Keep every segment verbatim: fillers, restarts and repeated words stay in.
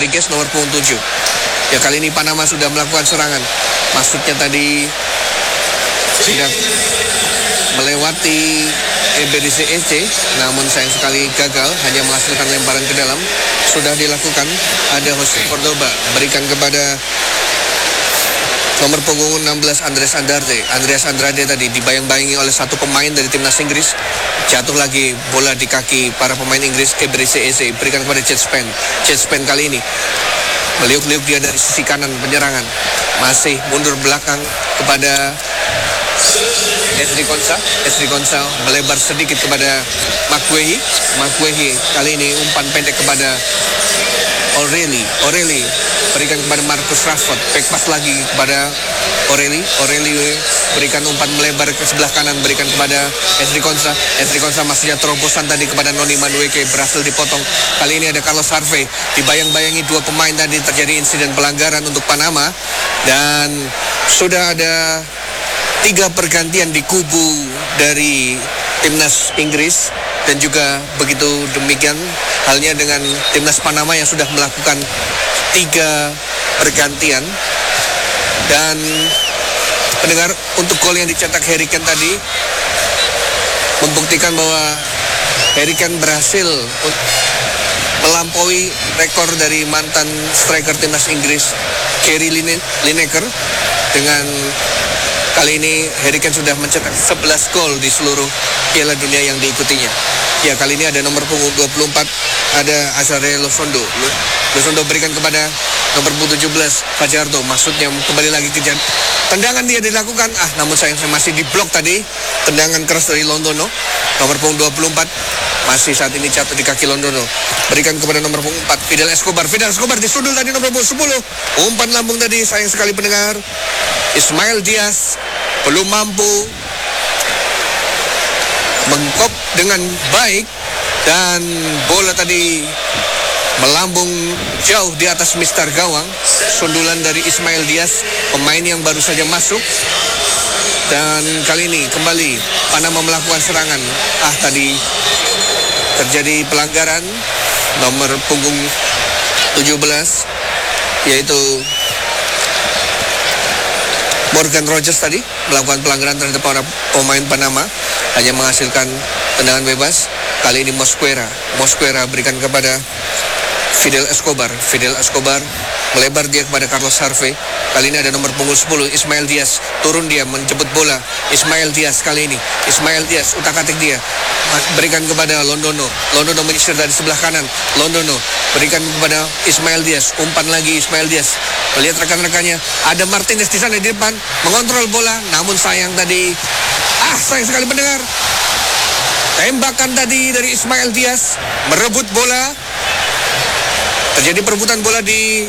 Rodriguez nomor punggung tujuh. Ya, kali ini Panama sudah melakukan serangan. Maksudnya tadi sudah melewati E B R C E C, namun sayang sekali gagal, hanya menghasilkan lemparan ke dalam. Sudah dilakukan, ada Jose Cordoba, berikan kepada nomor punggung enam belas Andres Andrade. Andreas Andrade tadi dibayang-bayangi oleh satu pemain dari timnas Inggris. Jatuh lagi bola di kaki para pemain Inggris. E B R C E C berikan kepada Jet Spen. Jet Spen kali ini meliuk-liuk dia dari sisi kanan penyerangan. Masih mundur belakang kepada Esri Konsa. Esri Konsa melebar sedikit kepada Makwehi. Makwehi kali ini umpan pendek kepada O'Reilly. O'Reilly berikan kepada Marcus Rashford. Back pass lagi kepada O'Reilly. O'Reilly berikan umpan melebar ke sebelah kanan, berikan kepada Esri Konsa. Esri Konsa masihnya terobosan tadi kepada Noni Madueke, berhasil dipotong. Kali ini ada Carlos Harvey. Dibayang-bayangi dua pemain tadi, terjadi insiden pelanggaran untuk Panama. Dan sudah ada tiga pergantian di kubu dari timnas Inggris. Dan juga begitu demikian halnya dengan timnas Panama yang sudah melakukan tiga pergantian. Dan pendengar, untuk gol yang dicetak Harry Kane tadi membuktikan bahwa Harry Kane berhasil melampaui rekor dari mantan striker timnas Inggris Gary Lineker. Dengan kali ini Harry Kane sudah mencetak sebelas gol di seluruh Piala Dunia yang diikutinya. Ya, kali ini ada nomor punggung dua puluh empat, ada Azare Losondo. Losondo berikan kepada nomor punggung tujuh belas, Fajardo. Maksudnya kembali lagi ke jam. Tendangan dia dilakukan, ah namun sayang masih diblok tadi. Tendangan keras dari Londono. Nomor punggung dua puluh empat masih saat ini jatuh di kaki Londono. Berikan kepada nomor punggung empat, Fidel Escobar. Fidel Escobar disundul tadi nomor punggung sepuluh. Umpan lambung tadi, sayang sekali pendengar. Ismail Diaz belum mampu mengkop dengan baik, dan bola tadi melambung jauh di atas mister gawang. Sundulan dari Ismail Diaz, pemain yang baru saja masuk. Dan kali ini kembali Panama melakukan serangan. Ah, tadi terjadi pelanggaran nomor punggung tujuh belas, yaitu Morgan Rogers tadi melakukan pelanggaran terhadap para pemain Panama, hanya menghasilkan tendangan bebas. Kali ini Mosquera. Mosquera berikan kepada Fidel Escobar. Fidel Escobar melebar dia kepada Carlos Harvey. Kali ini ada nomor punggung sepuluh, Ismail Diaz. Turun dia menjemput bola. Ismail Diaz kali ini. Ismail Diaz utak-atik dia. Berikan kepada Londono. Londono menyisir dari sebelah kanan. Londono berikan kepada Ismail Diaz. Umpan lagi Ismail Diaz. Melihat rekan-rekannya, ada Martinez di sana di depan mengontrol bola. Namun sayang tadi, ah sayang sekali pendengar. Tembakan tadi dari Ismail Diaz merebut bola. Terjadi perebutan bola di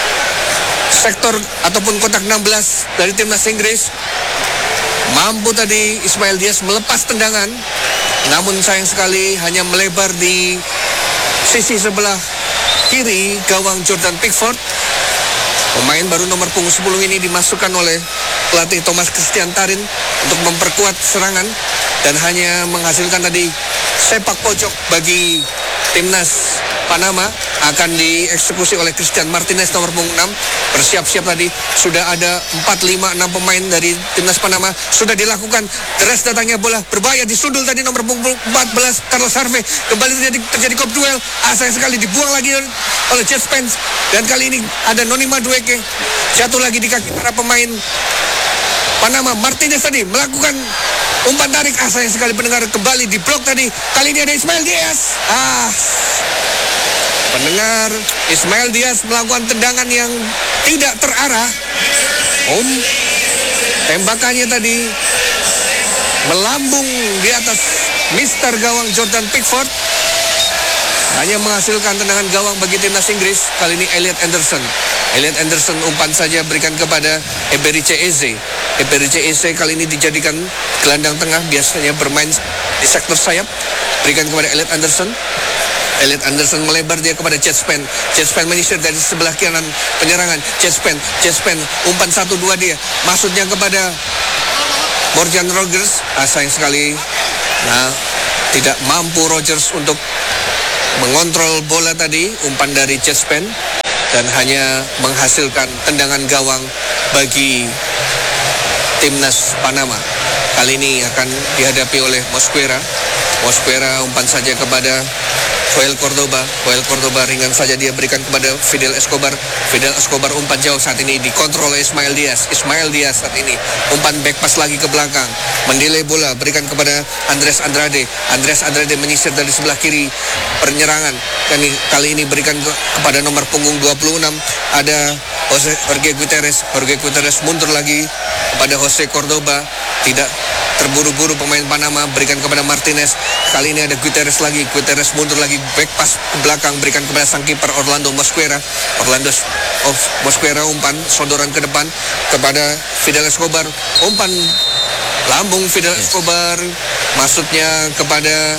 sektor ataupun kotak enam belas dari timnas Inggris. Mampu tadi Ismail Diaz melepas tendangan, namun sayang sekali hanya melebar di sisi sebelah kiri gawang Jordan Pickford. Pemain baru nomor punggung sepuluh ini dimasukkan oleh pelatih Thomas Christian Tarin untuk memperkuat serangan, dan hanya menghasilkan tadi sepak pojok bagi timnas Panama. Akan dieksekusi oleh Christian Martinez nomor punggung enam. Bersiap-siap tadi, sudah ada empat, lima, enam pemain dari timnas Panama. Sudah dilakukan, deras datangnya bola, berbahaya, disundul tadi nomor punggung empat belas Carlos Harvey. Kembali terjadi, terjadi kop duel. Ah, sayang sekali dibuang lagi oleh Jet Spence. Dan kali ini ada Noni Madueke. Jatuh lagi di kaki para pemain Panama. Martinez tadi melakukan umpan tarik. Ah, sayang sekali pendengar, kembali diblok tadi. Kali ini ada Ismail Diaz. Ah, pendengar, Ismail Diaz melakukan tendangan yang tidak terarah. Om, tembakannya tadi melambung di atas mister gawang Jordan Pickford, hanya menghasilkan tendangan gawang bagi timnas Inggris. Kali ini Elliot Anderson. Elliot Anderson umpan saja berikan kepada Eberiche Eze. Eberiche Eze kali ini dijadikan gelandang tengah, biasanya bermain di sektor sayap. Berikan kepada Elliot Anderson. Elliot Anderson melebar dia kepada Jet Spen. Jet Spen menyisir dari sebelah kanan penyerangan. Jet Spen, Jet Spen umpan satu dua dia. Maksudnya kepada Morgan Rogers. Ah, sayang sekali. Nah, tidak mampu Rogers untuk mengontrol bola tadi. Umpan dari Jet Spen. dan hanya menghasilkan tendangan gawang bagi timnas Panama. Kali ini akan dihadapi oleh Mosquera. Mosquera umpan saja kepada Joel Cordoba. Joel Cordoba ringan saja dia berikan kepada Fidel Escobar. Fidel Escobar umpan jauh saat ini dikontrol oleh Ismail Diaz. Ismail Diaz saat ini umpan back pass lagi ke belakang. Mendelay bola berikan kepada Andres Andrade. Andres Andrade menyisir dari sebelah kiri penyerangan. Kali, kali ini berikan ke, kepada nomor punggung dua puluh enam ada Jose Jorge Gutierrez. Jorge Gutierrez mundur lagi kepada Jose Cordoba. Tidak terburu-buru pemain Panama, berikan kepada Martinez. Kali ini ada Gutierrez lagi. Gutierrez mundur lagi, back pass ke belakang, berikan kepada sang kiper Orlando Mosquera. Orlando of Mosquera umpan sodoran ke depan kepada Fidel Escobar. Umpan lambung Fidel Escobar, maksudnya kepada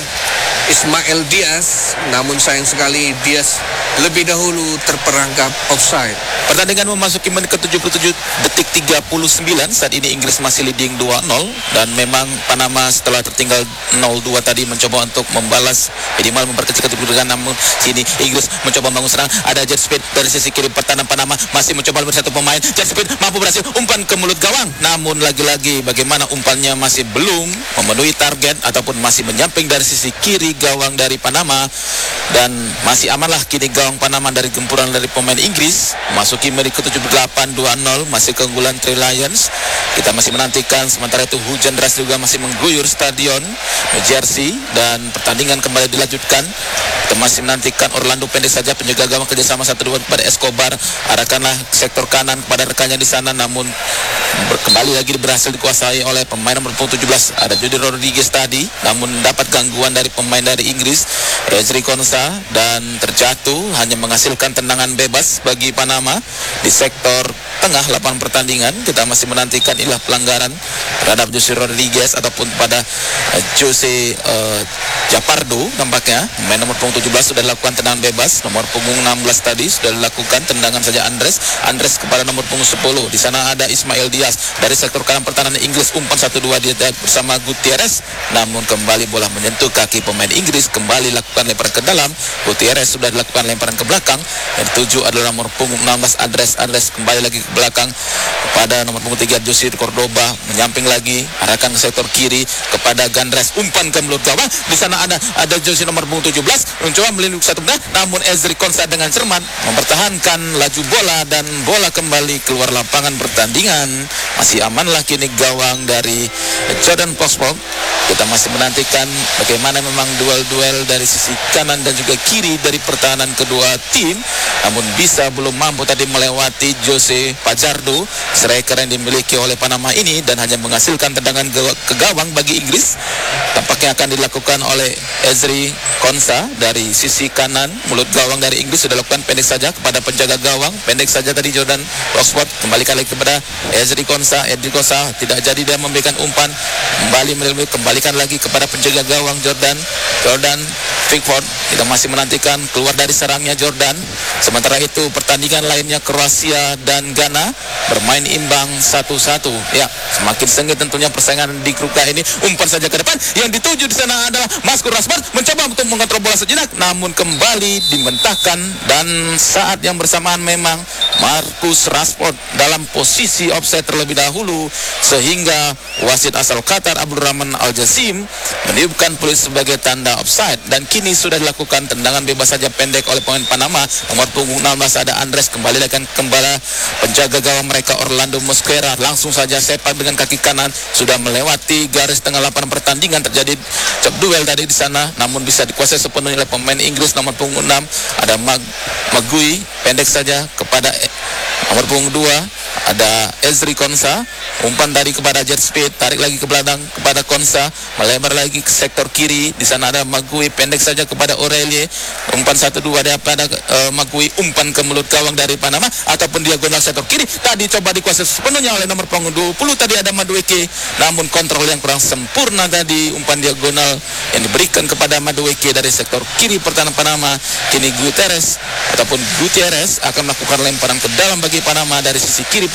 Ismail Diaz, namun sayang sekali Diaz lebih dahulu terperangkap offside. Pertandingan memasuki menit ke tujuh puluh tujuh detik tiga puluh sembilan. Saat ini Inggris masih leading dua nol dan memang Panama setelah tertinggal nol dua tadi mencoba untuk membalas, minimal memperkecil kedudukan, namun sini Inggris mencoba membangun serang. Ada jet speed dari sisi kiri pertahanan Panama masih mencoba bersatu pemain. Jet speed mampu berhasil umpan ke mulut gawang, namun lagi-lagi bagaimana umpannya masih belum memenuhi target ataupun masih menyamping dari sisi kiri gawang dari Panama, dan masih amanlah kini gawang Panama dari gempuran dari pemain Inggris. Masuki menit ke tujuh puluh delapan, dua nol, masih keunggulan Three Lions. Kita masih menantikan, sementara itu hujan deras juga masih mengguyur stadion New Jersey dan pertandingan kembali dilanjutkan. Kita masih menantikan Orlando pendek saja, penjaga gawang kerjasama satu dua kepada Escobar, arahkanlah sektor kanan kepada rekannya di sana, namun kembali lagi berhasil dikuasai oleh pemain nomor tujuh belas, ada Jody Rodriguez tadi, namun dapat gangguan dari pemain dari Inggris Ezri Konsa, dan terjatuh hanya menghasilkan tendangan bebas bagi Panama di sektor tengah lapangan pertandingan. Kita masih menantikan ilah pelanggaran terhadap Jose Rodriguez ataupun pada uh, Jose uh, Japardo. Nampaknya pemain nomor punggung tujuh belas sudah dilakukan tendangan bebas, nomor punggung enam belas tadi sudah dilakukan tendangan saja Andres Andres kepada nomor punggung sepuluh. Di sana ada Ismail Diaz dari sektor kanan pertahanan Inggris, umpan satu dua dia bersama Gutierrez, namun kembali bola menyentuh kaki pemain Inggris, kembali lakukan lemparan ke dalam. Gutierrez sudah dilakukan lemparan ke belakang, dan tujuh adalah nomor punggung enam belas Andres Andres kembali lagi ke belakang kepada nomor punggung tiga Jose Cordoba, menyamping lagi, arahkan ke sektor kiri kepada Gandres, umpan ke mulut gawang. Di sana ada ada Jose nomor punggung tujuh belas mencoba melindungi satu benda, namun Ezri Konsa dengan cermat mempertahankan laju bola dan bola kembali keluar lapangan pertandingan. Masih amanlah kini gawang dari Jordan Postpop. Kita masih menantikan bagaimana memang duel-duel dari sisi kanan dan juga kiri dari pertahanan kedua tim, namun bisa belum mampu tadi melewati Jose Pajardo, striker yang dimiliki oleh Panama ini, dan hanya menghasilkan tendangan ke gawang bagi Inggris. Tampaknya akan dilakukan oleh Ezri Konsa dari sisi kanan. Mulut gawang dari Inggris sudah lakukan pendek saja kepada penjaga gawang, pendek saja tadi Jordan Oxford, kembalikan lagi kepada Ezri Konsa. Ezri Konsa tidak jadi dia memberikan umpan, kembali kembalikan lagi kepada penjaga gawang Jordan Jordan Pickford. Kita masih menantikan keluar dari serangnya Jordan. Sementara itu pertandingan lainnya Kroasia dan Ghana bermain imbang satu satu. Ya, semakin sengit tentunya persaingan di grup K ini. Umpan saja ke depan, yang dituju di sana adalah Marcus Rashford, mencoba untuk mengontrol bola sejenak, namun kembali dimentahkan, dan saat yang bersamaan memang Marcus Rashford dalam posisi offside terlebih dahulu, sehingga wasit asal Qatar Abdul Rahman Al Jassim meniupkan peluit sebagai tanda offside, dan kini sudah dilakukan tendangan bebas saja pendek oleh pemain Panama. Nomor punggung enam belas ada Andres, kembali akan kembali penjaga gawang mereka Orlando Mosquera, langsung saja sepak dengan kaki kanan, sudah melewati garis tengah lapangan pertandingan. Terjadi cop duel tadi di sana, namun bisa dikuasai sepenuhnya oleh pemain Inggris. Nomor punggung enam ada Mag Magui, pendek saja kepada nomor punggung dua ada Ezri Konsa, umpan tadi kepada jet speed, tarik lagi ke belakang kepada Konsa, melebar lagi ke sektor kiri. Di sana ada Magui, pendek saja kepada Aurelie, umpan satu dua dia pada uh, Magui, umpan ke mulut gawang dari Panama ataupun diagonal sektor kiri, tadi coba dikuasai sepenuhnya oleh nomor punggung dua puluh tadi ada Madueke, namun kontrol yang kurang sempurna tadi, umpan diagonal yang diberikan kepada Madueke dari sektor kiri pertahanan Panama. Kini Gutierrez ataupun Gutierrez akan melakukan lemparan ke dalam bagi Panama dari sisi kiri pertahanan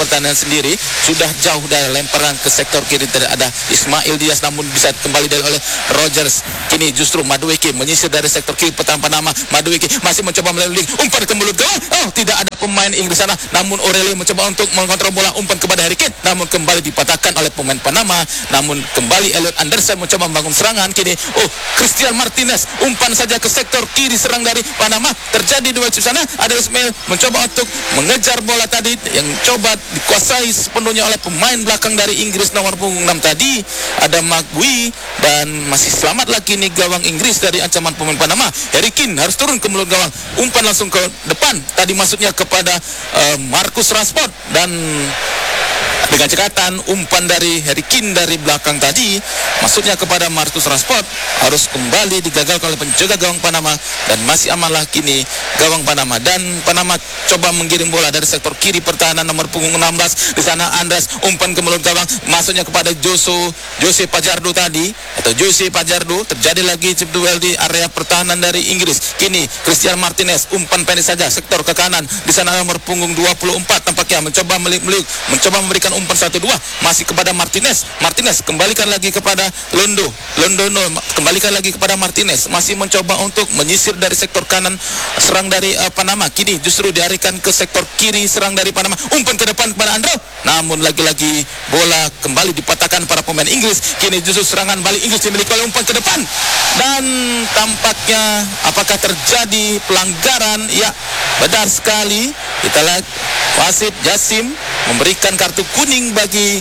pertahanan sendiri sudah jauh dari lemparan ke sektor kiri. Tidak ada Ismail Diaz, namun bisa kembali dari oleh Rogers. Kini justru Madueke menyisir dari sektor kiri pertahanan Panama. Madueke masih mencoba melalui umpan ke mulut gawang. Oh, tidak ada pemain Inggris sana, namun Aurelio mencoba untuk mengontrol bola, umpan kepada Harry Kane, namun kembali dipatahkan oleh pemain Panama. Namun kembali Elliot Anderson mencoba membangun serangan. Kini oh, Christian Martinez umpan saja ke sektor kiri serang dari Panama. Terjadi dua di sana. Ada Ismail mencoba untuk mengejar bola tadi yang coba dikuasai sepenuhnya oleh pemain belakang dari Inggris nomor punggung enam tadi. Ada Magui dan masih selamat lagi nih gawang Inggris dari ancaman pemain Panama. Harry Kane harus turun ke mulut gawang. Umpan langsung ke depan. Tadi maksudnya kepada uh, Marcus Rashford, dan dengan cekatan umpan dari Harry Kane dari belakang tadi maksudnya kepada Marcus Rashford harus kembali digagalkan oleh penjaga gawang Panama, dan masih amanlah kini gawang Panama. Dan Panama coba menggiring bola dari sektor kiri pertahanan nomor punggung enam belas. Di sana Andres umpan ke mulut gawang, masuknya kepada Joso Jose Pajardo tadi atau Jose Pajardo. Terjadi lagi chip duel di area pertahanan dari Inggris. Kini Christian Martinez umpan pendek saja sektor ke kanan. Di sana nomor punggung dua puluh empat tampaknya mencoba meliuk-meliuk, mencoba memberikan umpan satu dua masih kepada Martinez. Martinez kembalikan lagi kepada Londo. Londono kembalikan lagi kepada Martinez, masih mencoba untuk menyisir dari sektor kanan serang dari uh, Panama. Kini justru diarikan ke sektor kiri serang dari Panama. Umpan ke depan kepada Andrew, namun lagi-lagi bola kembali dipatahkan para pemain Inggris. Kini justru serangan balik Inggris dimiliki oleh umpan ke depan, dan tampaknya apakah terjadi pelanggaran? Ya, benar sekali. Kita lihat wasit Jasim memberikan kartu kuning bagi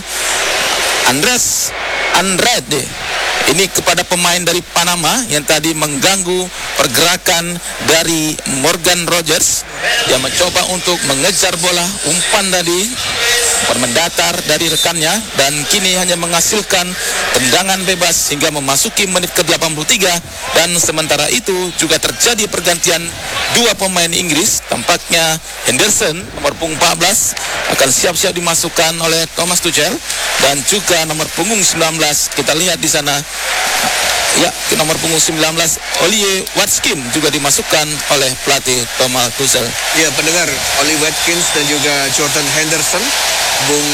Andres Andrade ini kepada pemain dari Panama yang tadi mengganggu pergerakan dari Morgan Rogers yang mencoba untuk mengejar bola. Umpan tadi mendatar dari rekannya, dan kini hanya menghasilkan tendangan bebas hingga memasuki menit ke delapan puluh tiga. Dan sementara itu juga terjadi pergantian dua pemain Inggris. Tampaknya Henderson nomor punggung empat belas akan siap-siap dimasukkan oleh Thomas Tuchel, dan juga nomor punggung sembilan belas kita lihat di sana ya, nomor punggung sembilan belas Ollie Watkins juga dimasukkan oleh pelatih Thomas Tuchel. Ya, pendengar, Ollie Watkins dan juga Jordan Henderson, Bung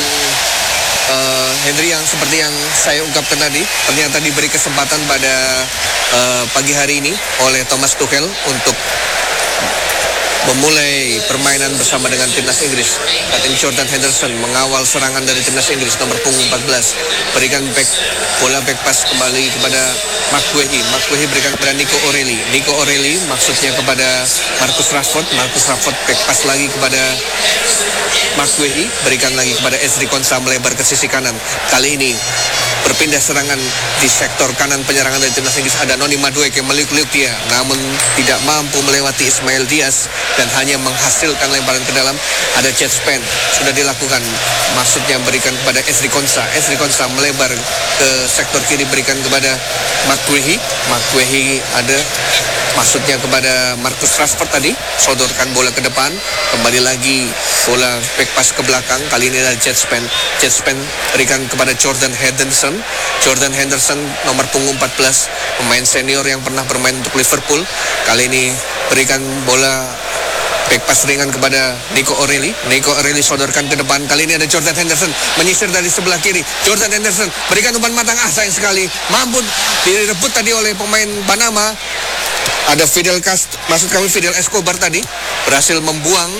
uh, Henry, yang seperti yang saya ungkapkan tadi, ternyata diberi kesempatan pada uh, pagi hari ini oleh Thomas Tuchel untuk memulai permainan bersama dengan timnas Inggris. Saat ini Jordan Henderson mengawal serangan dari timnas Inggris nomor punggung empat belas. Berikan back, bola back pass kembali kepada Maguire. Maguire berikan kepada Nico Aureli. Nico Aureli maksudnya kepada Marcus Rashford. Marcus Rashford back pass lagi kepada Maguire. Berikan lagi kepada Ezri Konsa, melebar ke sisi kanan. Kali ini berpindah serangan di sektor kanan penyerangan dari timnas Inggris. Ada Noni Madueke meliuk-liuk dia, namun tidak mampu melewati Ismail Diaz dan hanya menghasilkan lemparan ke dalam. Ada Jet Span sudah dilakukan, maksudnya berikan kepada Ezri Konsa. Ezri Konsa melebar ke sektor kiri, berikan kepada Maguire. Maguire ada maksudnya kepada Marcus Rashford tadi, sodorkan bola ke depan, kembali lagi bola back pass ke belakang. Kali ini ada Jet Span. Jet Span berikan kepada Jordan Henderson. Jordan Henderson nomor punggung empat belas, pemain senior yang pernah bermain untuk Liverpool. Kali ini berikan bola back pass ringan kepada Nico Aureli. Nico Aureli sodorkan ke depan. Kali ini ada Jordan Henderson menyisir dari sebelah kiri. Jordan Henderson berikan umpan matang, ah sayang sekali mampu direbut tadi oleh pemain Panama. Ada Fidel Cast, maksud kami Fidel Escobar tadi berhasil membuang.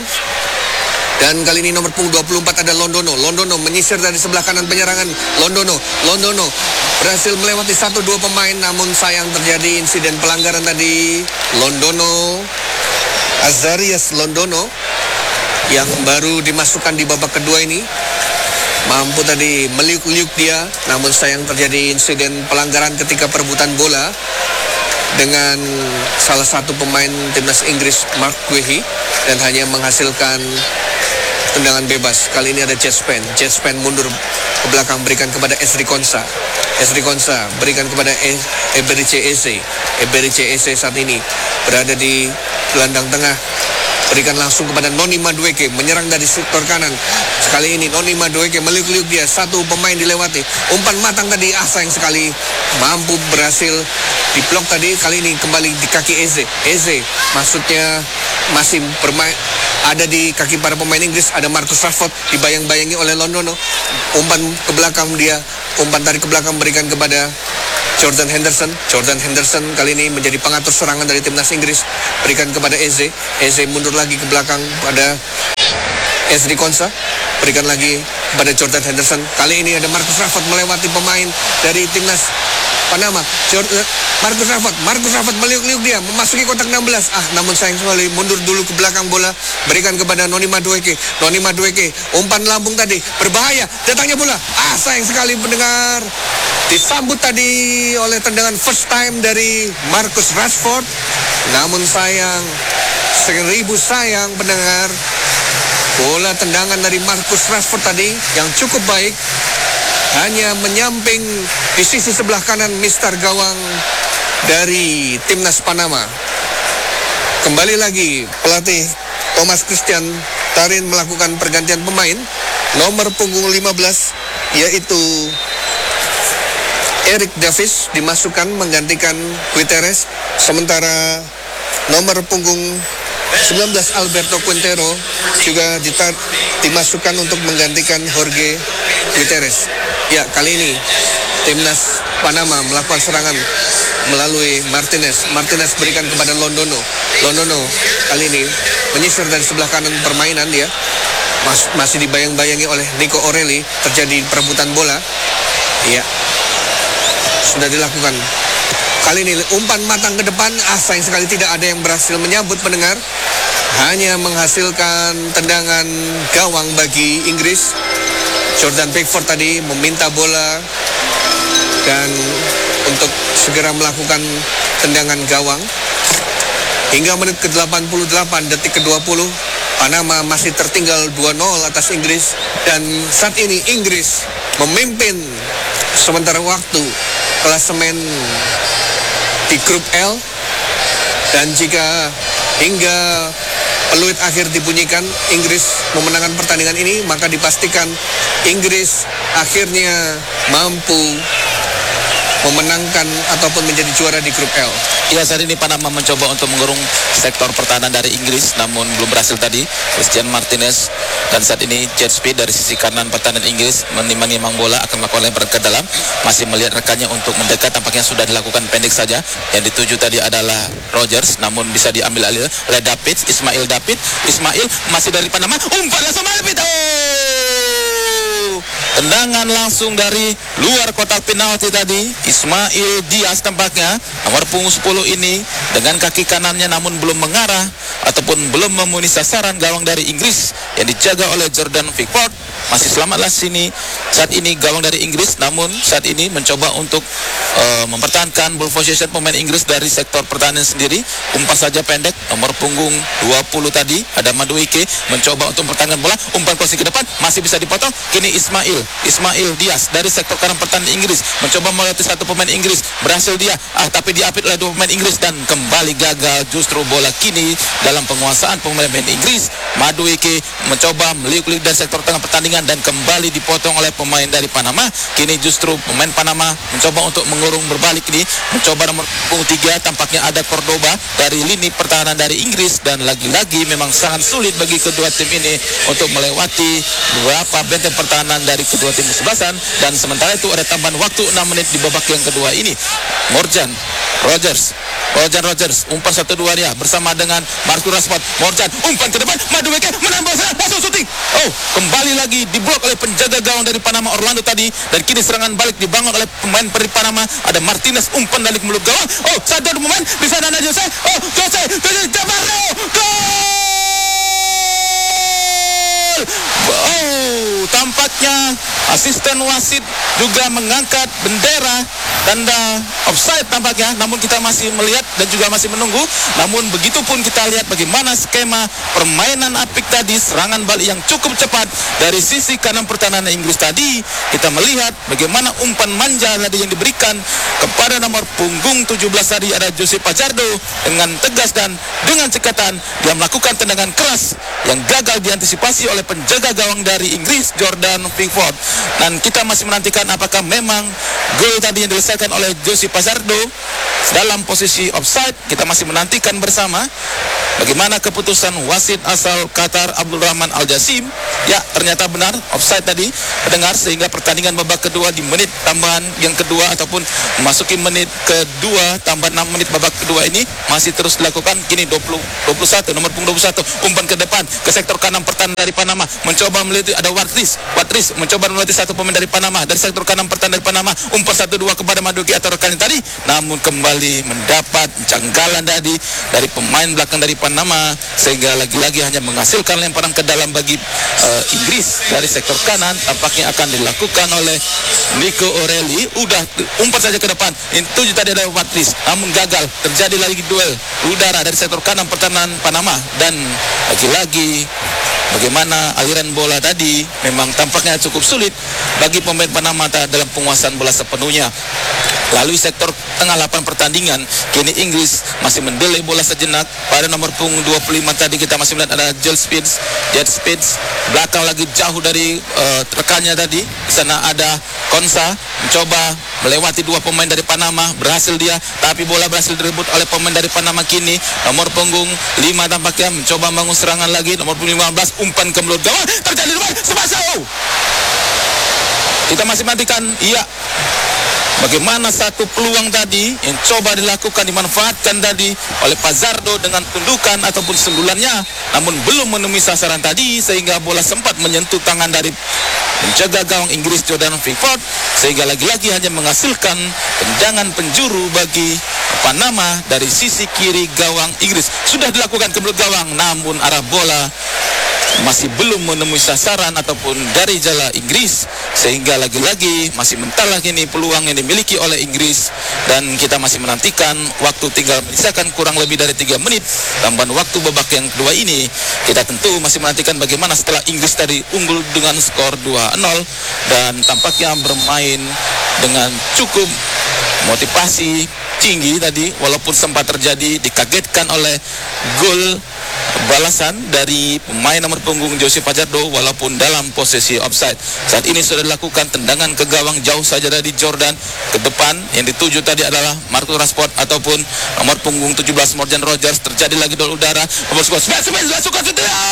Dan kali ini nomor punggung dua puluh empat ada Londono. Londono menyisir dari sebelah kanan penyerangan. Londono, Londono berhasil melewati satu dua pemain, namun sayang terjadi insiden pelanggaran tadi. Londono, Azarias Londono yang baru dimasukkan di babak kedua ini, mampu tadi meliuk-liuk dia, namun sayang terjadi insiden pelanggaran ketika perebutan bola dengan salah satu pemain timnas Inggris, Mark Guehi, dan hanya menghasilkan tendangan bebas. Kali ini ada Jet Span. Jet Span mundur ke belakang, berikan kepada Ezri Konsa. Ezri Konsa berikan kepada e- Eberice Eze. Eberice Eze saat ini berada di gelandang tengah berikan langsung kepada Noni Madueke, menyerang dari sektor kanan. Sekali ini Noni Madueke meliuk-liuk dia, satu pemain dilewati. Umpan matang tadi, ah sayang sekali, mampu berhasil diblok tadi. Kali ini kembali di kaki Eze. Eze maksudnya masih bermain ada di kaki para pemain Inggris. Ada Marcus Rashford dibayang-bayangi oleh Londono. Umpan ke belakang dia, umpan tarik ke belakang berikan kepada Jordan Henderson. Jordan Henderson kali ini menjadi pengatur serangan dari timnas Inggris. Berikan kepada Eze. Eze mundur lagi ke belakang pada Ezri Konsa. Berikan lagi kepada Jordan Henderson. Kali ini ada Marcus Rashford melewati pemain dari timnas Panama. Jordan, Marcus Rashford. Marcus Rashford meliuk-liuk dia memasuki kotak enam belas. Ah, namun sayang sekali mundur dulu ke belakang bola. Berikan kepada Noni Madueke. Noni Madueke, umpan lambung tadi berbahaya. Datangnya bola. Ah, sayang sekali pendengar. Disambut tadi oleh tendangan first time dari Marcus Rashford. Namun sayang, seribu sayang pendengar. Bola tendangan dari Marcus Rashford tadi yang cukup baik hanya menyamping di sisi sebelah kanan mister gawang dari timnas Panama. Kembali lagi pelatih Thomas Christian Tarin melakukan pergantian pemain. Nomor punggung lima belas yaitu Eric Davis dimasukkan menggantikan Guterres, sementara nomor punggung sembilan belas Alberto Quintero juga ditar- dimasukkan untuk menggantikan Jorge Guterres. Ya, kali ini timnas Panama melakukan serangan melalui Martinez. Martinez berikan kepada Londono. Londono kali ini menyisir dari sebelah kanan permainan dia. Mas- masih dibayang-bayangi oleh Nico Orelli. Terjadi perebutan bola. Iya, sudah dilakukan. Kali ini umpan matang ke depan. Ah, sayang sekali tidak ada yang berhasil menyambut pendengar. Hanya menghasilkan tendangan gawang bagi Inggris. Jordan Pickford tadi meminta bola dan untuk segera melakukan tendangan gawang. Hingga menit ke delapan puluh delapan, detik ke dua puluh, Panama masih tertinggal dua nol atas Inggris. Dan saat ini Inggris memimpin sementara waktu klasemen di grup L. Dan jika hingga peluit akhir dibunyikan Inggris memenangkan pertandingan ini, maka dipastikan Inggris akhirnya mampu memenangkan ataupun menjadi juara di grup L. Ya, saat ini Panama mencoba untuk mengurung sektor pertahanan dari Inggris, namun belum berhasil tadi. Christian Martinez dan saat ini jet speed dari sisi kanan pertahanan Inggris menimang-nimang bola, akan melakukan lempar ke dalam, masih melihat rekannya untuk mendekat, tampaknya sudah dilakukan pendek saja. Yang dituju tadi adalah Rogers, namun bisa diambil alih oleh David, Ismail David. Ismail masih dari Panama, umpan langsung David. Oh! Tendangan langsung dari luar kotak penalti tadi. Ismail Diaz tampaknya nomor punggung sepuluh ini dengan kaki kanannya, namun belum mengarah ataupun belum memenuhi sasaran gawang dari Inggris yang dijaga oleh Jordan Pickford. Masih selamatlah sini saat ini gawang dari Inggris, namun saat ini mencoba untuk uh, mempertahankan ball possession pemain Inggris dari sektor pertahanan sendiri. Umpan saja pendek nomor punggung dua puluh tadi ada Madueke mencoba untuk mempertahankan bola, umpan crossing ke depan masih bisa dipotong. Kini Ismail Ismail Diaz dari sektor kanan pertahanan Inggris mencoba melewati satu pemain Inggris, berhasil dia, ah tapi diapit oleh dua pemain Inggris dan kembali gagal. Justru bola kini dalam penguasaan pemain Inggris. Madueke mencoba meliuk-liuk dari sektor tengah pertandingan dan kembali dipotong oleh pemain dari Panama. Kini justru pemain Panama mencoba untuk mengurung berbalik ini, mencoba nomor punggung tiga, tampaknya ada Cordoba dari lini pertahanan dari Inggris, dan lagi-lagi memang sangat sulit bagi kedua tim ini untuk melewati beberapa benteng pertahanan dari kedua tim sebelasan. Dan sementara itu ada tambahan waktu enam menit di babak yang kedua ini. Morgan Rogers Morgan Rogers umpan satu dua dia bersama dengan Marcus Rashford. Morgan umpan ke depan, Madueke menambah serangan, langsung syuting. Oh, kembali lagi diblok oleh penjaga gawang dari Panama Orlando tadi, dan kini serangan balik dibangun oleh pemain dari Panama. Ada Martinez, umpan dari mulut gawang. Oh, satu pemain di sana ada Jose. Oh, Jose, Jose Jabarro. Gol! Oh, tampaknya asisten wasit juga mengangkat bendera tanda offside tampaknya, namun kita masih melihat dan juga masih menunggu. Namun begitu pun kita lihat bagaimana skema permainan apik tadi, serangan balik yang cukup cepat dari sisi kanan pertahanan Inggris tadi. Kita melihat bagaimana umpan manja tadi yang diberikan kepada nomor punggung tujuh belas tadi ada Jose Fajardo dengan tegas dan dengan cekatan dia melakukan tendangan keras yang gagal diantisipasi oleh penjaga gawang dari Inggris Jordan Pickford. Dan kita masih menantikan apakah memang gol tadi yang diselesaikan oleh Jose Fajardo dalam posisi offside. Kita masih menantikan bersama bagaimana keputusan wasit asal Qatar Abdul Rahman Al Jasim. Ya, ternyata benar offside tadi pendengar, sehingga pertandingan babak kedua di menit tambahan yang kedua ataupun memasuki menit kedua tambah enam menit babak kedua ini masih terus dilakukan. Kini dua puluh dua puluh satu nomor punggung dua puluh satu umpan ke depan ke sektor kanan pertahanan dari Panama, mencoba melewati ada Watris Watris mencoba melewati satu pemain dari Panama dari sektor kanan pertahanan dari Panama, umpan satu dua kepada Maduki atau rekannya tadi, namun kembali mendapat janggalan tadi dari pemain belakang dari Panama, sehingga lagi-lagi hanya menghasilkan lemparan ke dalam bagi uh, Inggris dari sektor kanan. Tampaknya akan dilakukan oleh Nico O'Reilly. Udah umpan saja ke depan, itu tadi ada Watris, namun gagal. Terjadi lagi duel udara dari sektor kanan pertahanan Panama, dan lagi-lagi bagaimana aliran bola tadi memang tampaknya cukup sulit bagi pemain Panama dalam penguasaan bola sepenuhnya. Lalu sektor tengah lapangan pertandingan, kini Inggris masih mendelay bola sejenak pada nomor punggung dua puluh lima tadi. Kita masih melihat ada Jet Spence, Jet Spence belakang lagi jauh dari uh, rekannya tadi. Di sana ada Konsa mencoba melewati dua pemain dari Panama, berhasil dia, tapi bola berhasil direbut oleh pemain dari Panama. Kini nomor punggung lima tampaknya mencoba bangun serangan lagi. Nomor punggung lima belas umpan ke mulut gawang, terjadi lebar Sebastian. Kita masih menantikan, iya, bagaimana satu peluang tadi yang coba dilakukan dimanfaatkan tadi oleh Fajardo dengan tundukan ataupun sundulannya, namun belum menemui sasaran tadi, sehingga bola sempat menyentuh tangan dari penjaga gawang Inggris Jordan Pickford, sehingga lagi-lagi hanya menghasilkan tendangan penjuru bagi Panama dari sisi kiri gawang Inggris. Sudah dilakukan ke mulut gawang, namun arah bola masih belum menemui sasaran ataupun dari jala Inggris, sehingga lagi-lagi masih mentah ini peluang yang dimiliki oleh Inggris. Dan kita masih menantikan waktu tinggal menyisakan kurang lebih dari tiga menit tambahan waktu babak yang kedua ini. Kita tentu masih menantikan bagaimana setelah Inggris tadi unggul dengan skor dua nol dan tampaknya bermain dengan cukup motivasi tinggi tadi, walaupun sempat terjadi dikagetkan oleh gol balasan dari pemain nomor punggung Jose Fajardo walaupun dalam posisi offside. Saat ini sudah dilakukan tendangan ke gawang jauh saja dari Jordan ke depan, yang dituju tadi adalah Marcus Rashford ataupun nomor punggung tujuh belas Morgan Rogers. Terjadi lagi duel udara, nomor sebelas masukkan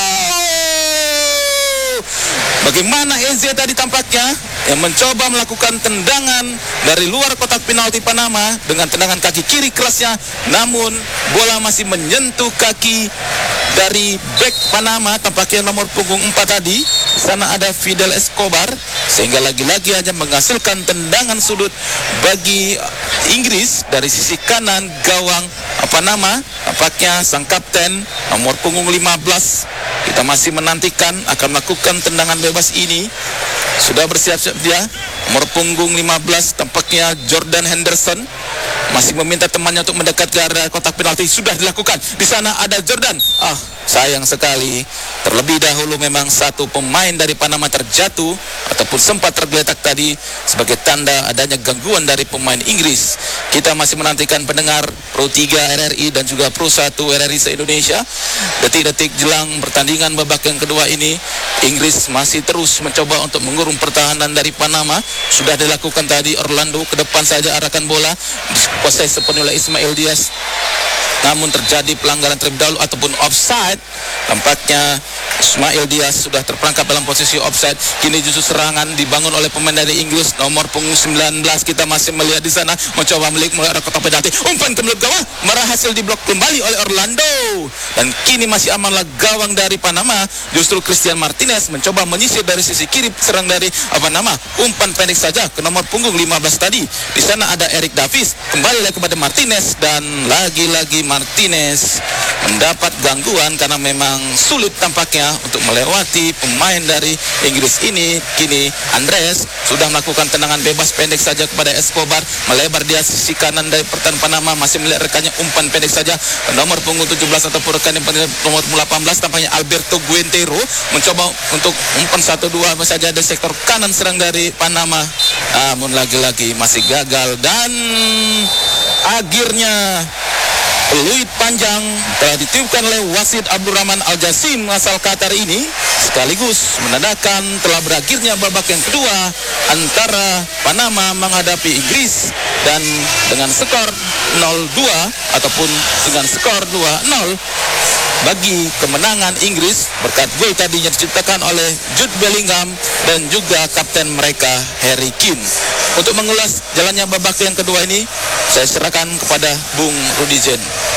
bagaimana Eze tadi tampaknya yang mencoba melakukan tendangan dari luar kotak penalti Panama dengan tendangan kaki kiri kerasnya, namun bola masih menyentuh kaki dari bek Panama, tampaknya nomor punggung empat tadi. Di sana ada Fidel Escobar, sehingga lagi-lagi hanya menghasilkan tendangan sudut bagi Inggris dari sisi kanan gawang Panama. Tampaknya sang kapten nomor punggung lima belas, kita masih menantikan akan melakukan tendangan bebas ini. Sudah bersiap-siap dia, nomor punggung lima belas tampaknya Jordan Henderson masih meminta temannya untuk mendekat ke area kotak penalti. Sudah dilakukan. Di sana ada Jordan. Ah, sayang sekali. Terlebih dahulu memang satu pemain dari Panama terjatuh ataupun sempat tergeletak tadi sebagai tanda adanya gangguan dari pemain Inggris. Kita masih menantikan pendengar Pro tiga R R I dan juga Pro satu R R I se-Indonesia. Detik-detik jelang pertandingan babak yang kedua ini, Inggris masih terus mencoba untuk mengurung pertahanan dari Panama. Sudah dilakukan tadi Orlando ke depan saja arahkan bola, dikuasai sepenuhnya oleh Ismail Diaz. Namun terjadi pelanggaran terlebih dahulu ataupun offside. Tampaknya Ismail Diaz sudah terperangkap dalam posisi offside. Kini justru serangan dibangun oleh pemain dari Inggris nomor punggung sembilan belas. Kita masih melihat di sana mencoba melik mengarah kotak penalti. Umpan ke mulut gawang berhasil diblok kembali oleh Orlando. Dan kini masih amanlah gawang dari Panama. Justru Christian Martinez mencoba menyisir dari sisi kiri serang dari Panama. Umpan pendek saja ke nomor punggung lima belas tadi. Di sana ada Eric Davis, kembali lagi kepada Martinez dan lagi-lagi Martinez mendapat gangguan karena memang sulit tampaknya untuk melewati pemain dari Inggris ini. Kini Andres sudah melakukan tendangan bebas pendek saja kepada Escobar, melebar dia sisi kanan dari pertahanan Panama, masih melihat rekannya umpan pendek saja nomor punggung tujuh belas ataupun rekan yang nomor delapan belas tampaknya Alberto Guentero mencoba untuk umpan satu dua saja dari sektor kanan serang dari Panama, namun lagi-lagi masih gagal dan akhirnya peluit panjang telah ditiupkan oleh wasit Abdurrahman Al-Jasim asal Qatar ini, sekaligus menandakan telah berakhirnya babak yang kedua antara Panama menghadapi Inggris, dan dengan skor nol dua ataupun dengan skor dua nol bagi kemenangan Inggris berkat gol tadinya diciptakan oleh Jude Bellingham dan juga kapten mereka Harry Kane. Untuk mengulas jalannya babak yang kedua ini, saya serahkan kepada Bung Rudi Jen.